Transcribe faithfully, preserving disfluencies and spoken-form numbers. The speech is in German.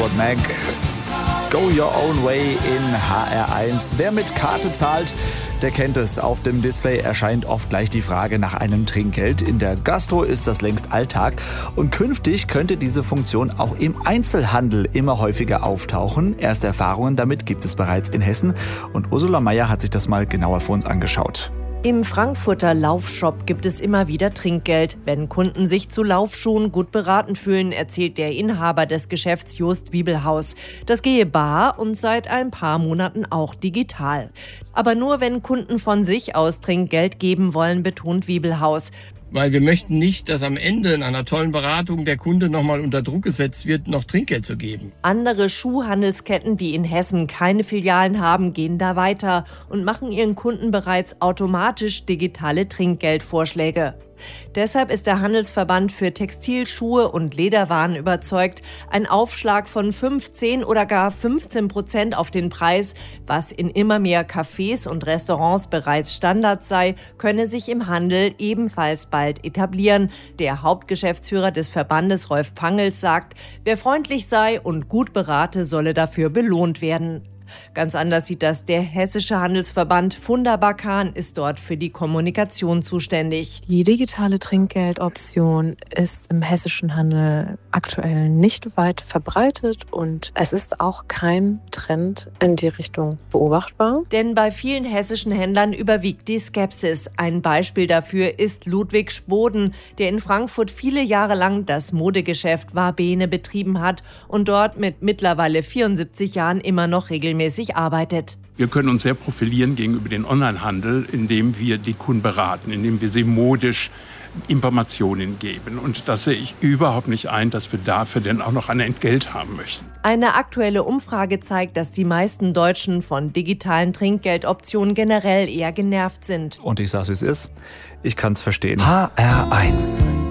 Fleetwood Mac. Go Your Own Way in H R eins. Wer mit Karte zahlt, der kennt es. Auf dem Display erscheint oft gleich die Frage nach einem Trinkgeld. In der Gastro ist das längst Alltag. Und künftig könnte diese Funktion auch im Einzelhandel immer häufiger auftauchen. Erste Erfahrungen damit gibt es bereits in Hessen. Und Ursula Meier hat sich das mal genauer für uns angeschaut. Im Frankfurter Laufshop gibt es immer wieder Trinkgeld, wenn Kunden sich zu Laufschuhen gut beraten fühlen, erzählt der Inhaber des Geschäfts Jost Wiebelhaus. Das gehe bar und seit ein paar Monaten auch digital. Aber nur wenn Kunden von sich aus Trinkgeld geben wollen, betont Wiebelhaus. Weil wir möchten nicht, dass am Ende in einer tollen Beratung der Kunde nochmal unter Druck gesetzt wird, noch Trinkgeld zu geben. Andere Schuhhandelsketten, die in Hessen keine Filialen haben, gehen da weiter und machen ihren Kunden bereits automatisch digitale Trinkgeldvorschläge. Deshalb ist der Handelsverband für Textil-, Schuhe und Lederwaren überzeugt, ein Aufschlag von fünfzehn oder gar fünfzehn Prozent auf den Preis, was in immer mehr Cafés und Restaurants bereits Standard sei, könne sich im Handel ebenfalls bald etablieren. Der Hauptgeschäftsführer des Verbandes, Rolf Pangels, sagt, wer freundlich sei und gut berate, solle dafür belohnt werden. Ganz anders sieht das der Hessische Handelsverband. Funda Bakan ist dort für die Kommunikation zuständig. Die digitale Trinkgeldoption ist im hessischen Handel aktuell nicht weit verbreitet und es ist auch kein Trend in die Richtung beobachtbar. Denn bei vielen hessischen Händlern überwiegt die Skepsis. Ein Beispiel dafür ist Ludwig Spoden, der in Frankfurt viele Jahre lang das Modegeschäft Wabene betrieben hat und dort mit mittlerweile vierundsiebzig Jahren immer noch regelmäßig arbeitet. Wir können uns sehr profilieren gegenüber dem Onlinehandel, indem wir die Kunden beraten, indem wir sie modisch Informationen geben. Und das sehe ich überhaupt nicht ein, dass wir dafür denn auch noch ein Entgelt haben möchten. Eine aktuelle Umfrage zeigt, dass die meisten Deutschen von digitalen Trinkgeldoptionen generell eher genervt sind. Und ich sag's, wie es ist. Ich kann's verstehen. H R eins